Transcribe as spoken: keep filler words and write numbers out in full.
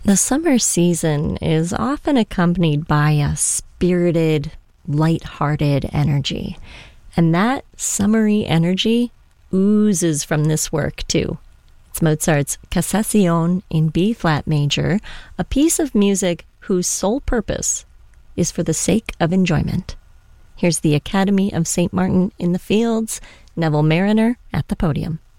The summer season is often accompanied by a spirited, light-hearted energy. And that summery energy oozes from this work, too. It's Mozart's Cassation in B-flat major, a piece of music whose sole purpose is for the sake of enjoyment. Here's the Academy of Saint Martin in the Fields, Neville Marriner at the podium.